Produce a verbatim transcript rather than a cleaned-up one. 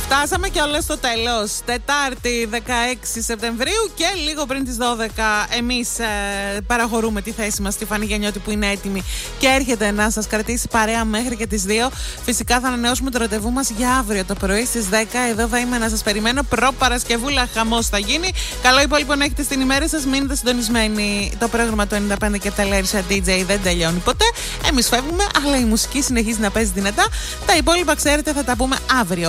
Φτάσαμε και όλα στο τέλος. Τετάρτη δεκαέξι Σεπτεμβρίου και λίγο πριν τις δώδεκα εμείς ε, παραχωρούμε τη θέση μας στη Φανή Γεννιώτη που είναι έτοιμη και έρχεται να σας κρατήσει παρέα μέχρι και τις δύο. Φυσικά θα ανανεώσουμε το ραντεβού μας για αύριο το πρωί στις δέκα. Εδώ θα είμαι να σας περιμένω. Προ-Παρασκευούλα χαμός θα γίνει. Καλό υπόλοιπο να έχετε στην ημέρα σας. Μείνετε συντονισμένοι. Το πρόγραμμα του ενενήντα πέντε και επτά Λέρισα ντι τζέι δεν τελειώνει ποτέ. Εμείς φεύγουμε, αλλά η μουσική συνεχίζει να παίζει δυνατά. Τα υπόλοιπα, ξέρετε, θα τα πούμε αύριο.